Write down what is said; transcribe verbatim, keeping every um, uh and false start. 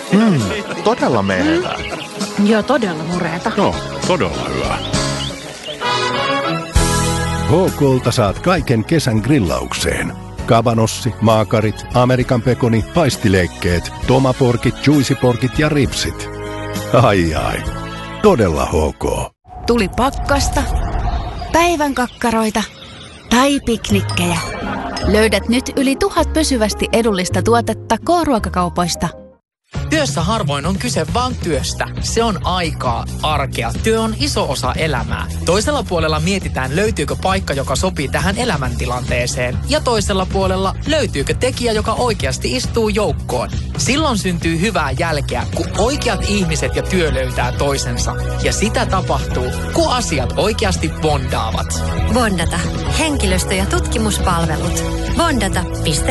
Mm, todella mehevää. Mm. Joo, todella mureeta. Joo, todella hyvä. H K:lta saat kaiken kesän grillaukseen. Kabanossi, maakarit, Amerikan pekoni, paistileikkeet, tomaporkit, juicyporkit ja ripsit. Ai ai, todella H K. Tuli pakkasta, päivän kakkaroita tai piknikkejä. Löydät nyt yli tuhat pysyvästi edullista tuotetta K-ruokakaupoista. Työssä harvoin on kyse vaan työstä. Se on aikaa, arkea. Työ on iso osa elämää. Toisella puolella mietitään, löytyykö paikka, joka sopii tähän elämäntilanteeseen. Ja toisella puolella löytyykö tekijä, joka oikeasti istuu joukkoon. Silloin syntyy hyvää jälkeä, kun oikeat ihmiset ja työ löytää toisensa. Ja sitä tapahtuu, kun asiat oikeasti bondaavat. Bondata. Henkilöstö- ja tutkimuspalvelut. bondata piste